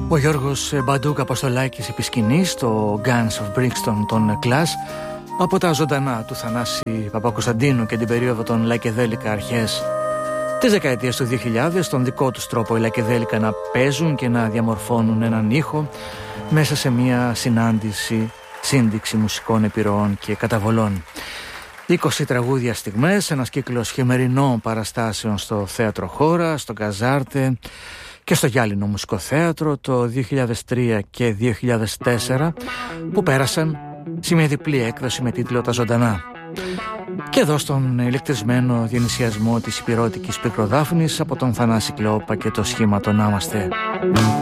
Ο Γιώργος Μπαντούκ Αποστολάκης επί σκηνής, το Guns of Brixton των Clash, από τα ζωντανά του Θανάση Παπακοσταντίνου και την περίοδο των Λαϊκεδέλικα αρχές της δεκαετίας του 2000, τον δικό τους τρόπο οι Λαϊκεδέλικα να παίζουν και να διαμορφώνουν έναν ήχο μέσα σε μια σύνδεξη μουσικών επιρροών και καταβολών. 20 τραγούδια στιγμές, ένας κύκλος χειμερινών παραστάσεων στο Θέατρο Χώρα, στο Καζάρτε και στο Γυάλινο Μουσικό Θέατρο το 2003 και 2004, που πέρασαν σε μια διπλή έκδοση με τίτλο «Τα Ζωντανά». Και εδώ στον ηλεκτρισμένο διενυσιασμό της υπηρώτικης Πικροδάφνης από τον Θανάση Κλεόπα και το σχήμα «Το Να Είμαστε».